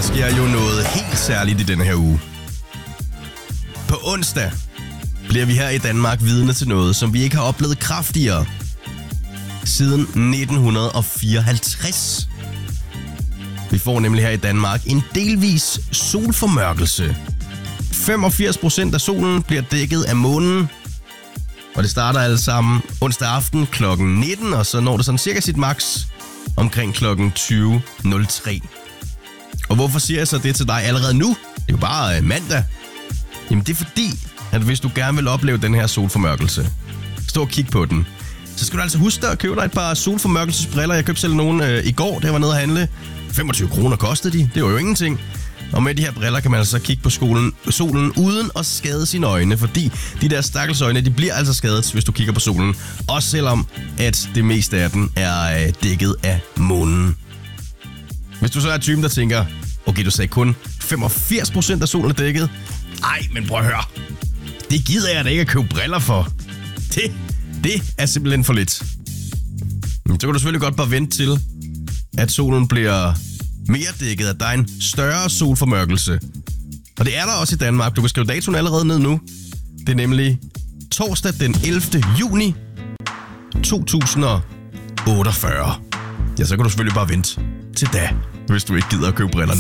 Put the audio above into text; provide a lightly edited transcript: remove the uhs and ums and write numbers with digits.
der sker jo noget helt særligt i denne her uge. På onsdag bliver vi her i Danmark vidne til noget, som vi ikke har oplevet kraftigere siden 1954. Vi får nemlig her i Danmark en delvis solformørkelse. 85% af solen bliver dækket af månen. Og det starter alle sammen onsdag aften kl. 19, og så når det sådan cirka sit max omkring kl. 20.03. Og hvorfor siger jeg så det til dig allerede nu? Det er jo bare mandag. Jamen det er fordi, at hvis du gerne vil opleve den her solformørkelse, stå og kig på den, så skal du altså huske at købe dig et par solformørkelsesbriller. Jeg købte selv nogle i går, da jeg var nede at handle. 25 kroner kostede de. Det var jo ingenting. Og med de her briller kan man altså kigge på solen uden at skade sine øjne, fordi de der stakkels øjne, de bliver altså skadet, hvis du kigger på solen. Også selvom, at det meste af den er dækket af månen. Hvis du så er typen, der tænker, okay, du sagde kun 85% af solen er dækket. Ej, men prøv at høre. Det gider jeg da ikke at købe briller for. Det er simpelthen for lidt. Så kan du selvfølgelig godt bare vente til, at solen bliver mere dækket, at der er en større solformørkelse. Og det er der også i Danmark. Du kan skrive datoen allerede ned nu. Det er nemlig torsdag den 11. juni 2048. Ja, så kan du selvfølgelig bare vente til da, hvis du ikke gider at købe briller nu.